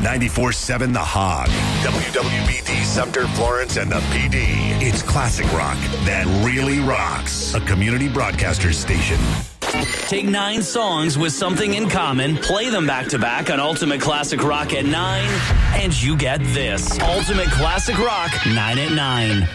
94.7 The Hog. WWBD Sumter, Florence, and the PD. It's classic rock that really rocks. A community broadcaster station. Take 9 songs with something in common, play them back to back on Ultimate Classic Rock at 9, and you get this. Ultimate Classic Rock 9 at 9.